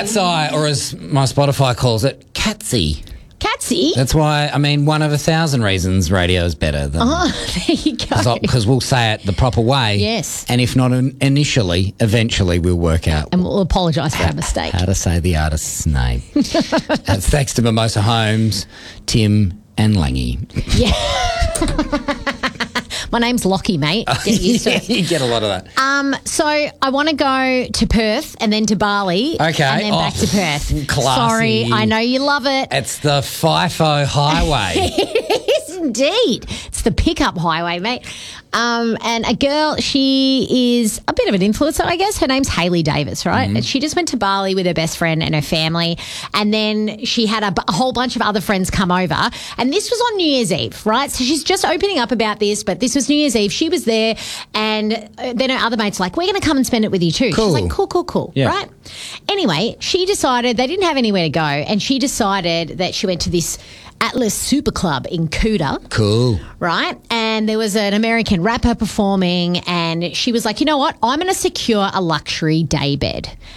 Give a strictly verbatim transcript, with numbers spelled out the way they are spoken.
Cat's eye, or as my Spotify calls it, Catsy. Catsy? That's why, I mean, one of a thousand reasons radio is better than... Oh, there you go. Because we'll say it the proper way. Yes. And if not in- initially, eventually we'll work out... And we'll apologise for our mistake. How to say the artist's name. That's thanks to Mimosa Holmes, Tim and Langy. Yeah. My name's Lockie, mate. Get used to it. You get a lot of that. Um, so I want to go to Perth and then to Bali. Okay. And then Oh, back to Perth. classy. Sorry, I know you love it. It's the FIFO highway. It is indeed. It's the pickup highway, mate. Um, and a girl, she is a bit of an influencer, I guess. Her name's Hayley Davis, right? Mm-hmm. And she just went to Bali with her best friend and her family. And then she had a, b- a whole bunch of other friends come over. And this was on New Year's Eve, right? So she's just opening up about this, but this was New Year's Eve. She was there. And uh, then her other mate's like, we're going to come and spend it with you too. Cool. She's like, cool, cool, cool. Yeah. Right? Anyway, she decided they didn't have anywhere to go. And she decided that she went to this Atlas Super Club in Kuta. Cool. Right? And there was an American rapper performing, and she was like, you know what? I'm going to secure a luxury day bed.